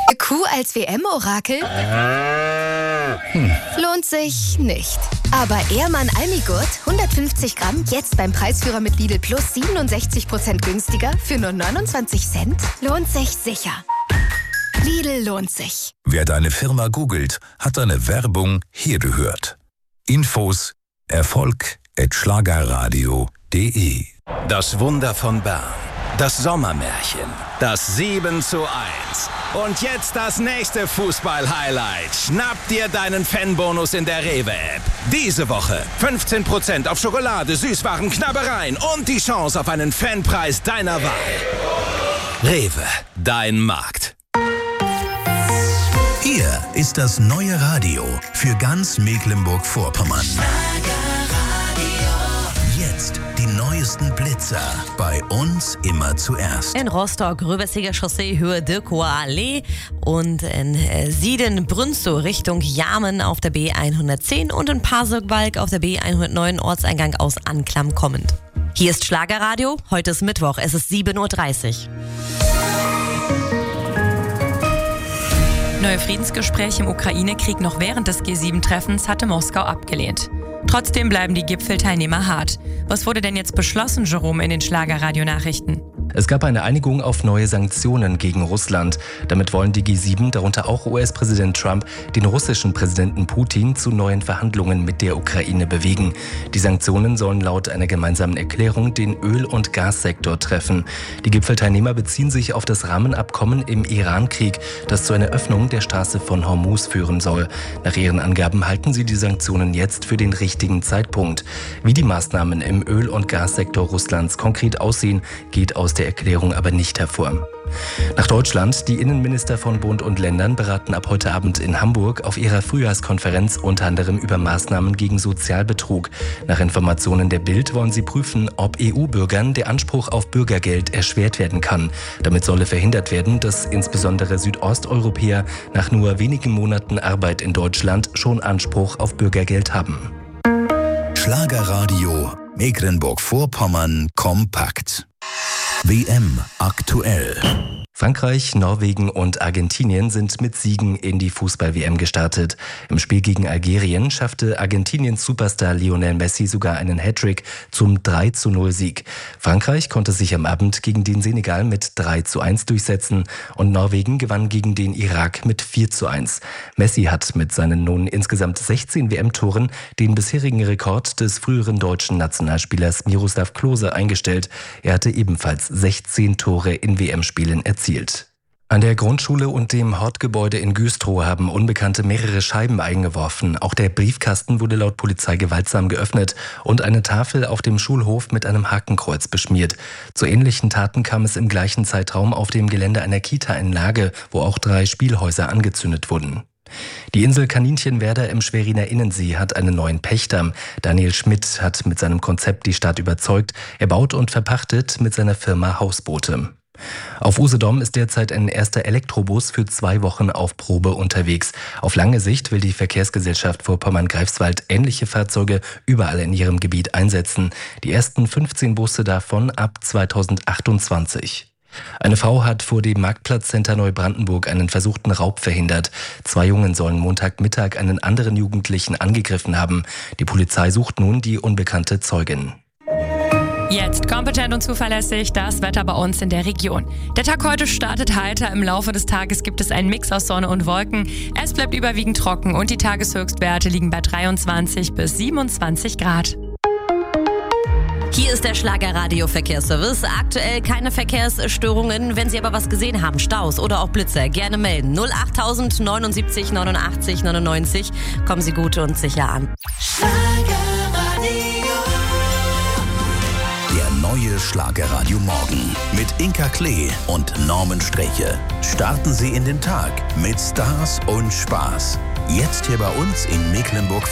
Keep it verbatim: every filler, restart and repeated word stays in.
Kuh als W M-Orakel? Hm. Lohnt sich nicht. Aber Ehrmann Almigurt, hundertfünfzig Gramm, jetzt beim Preisführer mit Lidl Plus siebenundsechzig Prozent günstiger für nur neunundzwanzig Cent? Lohnt sich sicher. Lidl lohnt sich. Wer deine Firma googelt, hat deine Werbung hier gehört. Infos Erfolg at schlagerradio punkt de. Das Wunder von Bern. Das Sommermärchen. Das sieben zu eins. Und jetzt das nächste Fußball-Highlight. Schnapp dir deinen Fanbonus in der Rewe-App. Diese Woche fünfzehn Prozent auf Schokolade, Süßwaren, Knabbereien und die Chance auf einen Fanpreis deiner Wahl. Rewe, dein Markt. Hier ist das neue Radio für ganz Mecklenburg-Vorpommern. Jetzt die neuesten Blitzer. Bei uns immer zuerst. In Rostock, Röversiger Chaussee, Höhe Dirkower Allee. Und in Sieden-Brünstow Richtung Jarmen auf der B hundertzehn. Und in Pasewalk auf der B hundertneun, Ortseingang aus Anklam kommend. Hier ist Schlagerradio. Heute ist Mittwoch. Es ist sieben Uhr dreißig. Neue Friedensgespräche im Ukraine-Krieg noch während des G sieben Treffens hatte Moskau abgelehnt. Trotzdem bleiben die Gipfelteilnehmer hart. Was wurde denn jetzt beschlossen, Jerome, in den Schlagerradio-Nachrichten? Es gab eine Einigung auf neue Sanktionen gegen Russland. Damit wollen die G sieben, darunter auch U S-Präsident Trump, den russischen Präsidenten Putin zu neuen Verhandlungen mit der Ukraine bewegen. Die Sanktionen sollen laut einer gemeinsamen Erklärung den Öl- und Gassektor treffen. Die Gipfelteilnehmer beziehen sich auf das Rahmenabkommen im Iran-Krieg, das zu einer Öffnung der Straße von Hormuz führen soll. Nach ihren Angaben halten sie die Sanktionen jetzt für den richtigen Zeitpunkt. Wie die Maßnahmen im Öl- und Gassektor Russlands konkret aussehen, geht aus der Erklärung aber nicht hervor. Nach Deutschland. Die Innenminister von Bund und Ländern beraten ab heute Abend in Hamburg auf ihrer Frühjahrskonferenz unter anderem über Maßnahmen gegen Sozialbetrug. Nach Informationen der Bild wollen sie prüfen, ob E U-Bürgern der Anspruch auf Bürgergeld erschwert werden kann. Damit solle verhindert werden, dass insbesondere Südosteuropäer nach nur wenigen Monaten Arbeit in Deutschland schon Anspruch auf Bürgergeld haben. Schlagerradio Mecklenburg-Vorpommern kompakt. W M aktuell. Frankreich, Norwegen und Argentinien sind mit Siegen in die Fußball-W M gestartet. Im Spiel gegen Algerien schaffte Argentiniens Superstar Lionel Messi sogar einen Hattrick zum drei zu null Sieg. Frankreich konnte sich am Abend gegen den Senegal mit drei zu eins durchsetzen und Norwegen gewann gegen den Irak mit vier zu eins. Messi hat mit seinen nun insgesamt sechzehn W M-Toren den bisherigen Rekord des früheren deutschen Nationalspielers Miroslav Klose eingestellt. Er hatte ebenfalls sechzehn Tore in W M-Spielen erzielt. An der Grundschule und dem Hortgebäude in Güstrow haben Unbekannte mehrere Scheiben eingeworfen. Auch der Briefkasten wurde laut Polizei gewaltsam geöffnet und eine Tafel auf dem Schulhof mit einem Hakenkreuz beschmiert. Zu ähnlichen Taten kam es im gleichen Zeitraum auf dem Gelände einer Kita in Lage, wo auch drei Spielhäuser angezündet wurden. Die Insel Kaninchenwerder im Schweriner Innensee hat einen neuen Pächter. Daniel Schmidt hat mit seinem Konzept die Stadt überzeugt. Er baut und verpachtet mit seiner Firma Hausboote. Auf Usedom ist derzeit ein erster Elektrobus für zwei Wochen auf Probe unterwegs. Auf lange Sicht will die Verkehrsgesellschaft Vorpommern-Greifswald ähnliche Fahrzeuge überall in ihrem Gebiet einsetzen. Die ersten fünfzehn Busse davon ab zweitausendachtundzwanzig. Eine Frau hat vor dem Marktplatzcenter Neubrandenburg einen versuchten Raub verhindert. Zwei Jungen sollen Montagmittag einen anderen Jugendlichen angegriffen haben. Die Polizei sucht nun die unbekannte Zeugin. Jetzt kompetent und zuverlässig das Wetter bei uns in der Region. Der Tag heute startet heiter. Im Laufe des Tages gibt es einen Mix aus Sonne und Wolken. Es bleibt überwiegend trocken und die Tageshöchstwerte liegen bei dreiundzwanzig bis siebenundzwanzig Grad. Hier ist der Schlagerradio-Verkehrsservice. Aktuell keine Verkehrsstörungen. Wenn Sie aber was gesehen haben, Staus oder auch Blitzer, gerne melden. null acht neunundsiebzig neunundachtzig neunundneunzig. Kommen Sie gut und sicher an. Der neue Schlagerradio Morgen mit Inka Klee und Norman Streche. Starten Sie in den Tag mit Stars und Spaß. Jetzt hier bei uns in Mecklenburg